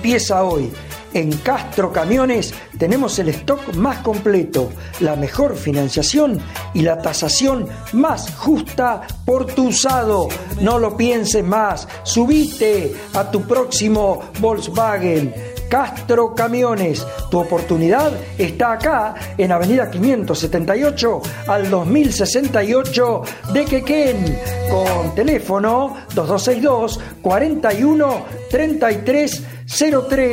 Empieza hoy. En Castro Camiones tenemos el stock más completo, la mejor financiación y la tasación más justa por tu usado. No lo pienses más, subite a tu próximo Volkswagen. Castro Camiones, tu oportunidad está acá en Avenida 578 al 2068 de Quequén, con teléfono 2262 41 33 03.